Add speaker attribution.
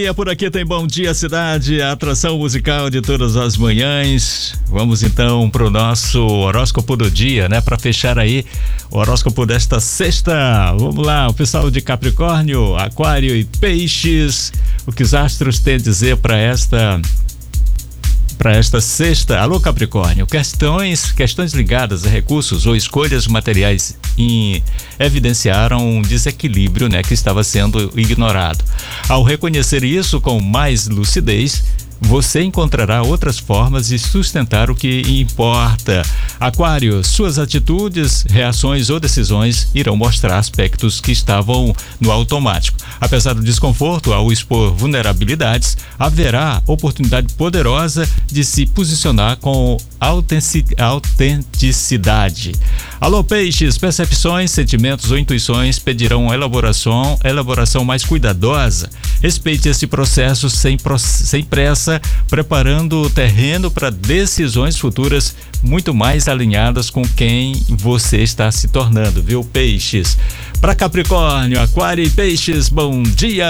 Speaker 1: E por aqui tem Bom Dia Cidade, a atração musical de todas as manhãs. Vamos então pro nosso horóscopo do dia, né? Para fechar aí o horóscopo desta sexta. Vamos lá, o pessoal de Capricórnio, Aquário e Peixes. O que os astros têm a dizer para esta sexta? Alô, Capricórnio, questões ligadas a recursos ou escolhas materiais evidenciaram um desequilíbrio, né, que estava sendo ignorado. Ao reconhecer isso com mais lucidez, você encontrará outras formas de sustentar o que importa. Aquário, suas atitudes, reações ou decisões irão mostrar aspectos que estavam no automático. Apesar do desconforto ao expor vulnerabilidades, haverá oportunidade poderosa de se posicionar com autenticidade. Alô, Peixes, percepções, sentimentos ou intuições pedirão elaboração mais cuidadosa. Respeite esse processo sem pressa, preparando o terreno para decisões futuras muito mais alinhadas com quem você está se tornando, viu, Peixes? Para Capricórnio, Aquário e Peixes, bom dia!